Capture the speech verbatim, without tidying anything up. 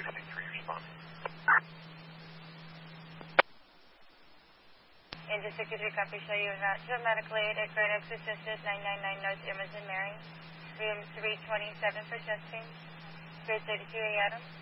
sixty-three responding. Engine sixty-three, copy, show you route to a medical aid at Great Oaks Assisted, nine ninety-nine North Emerson, Mary. Room three twenty-seven for testing. Grade thirty-two A, Adam.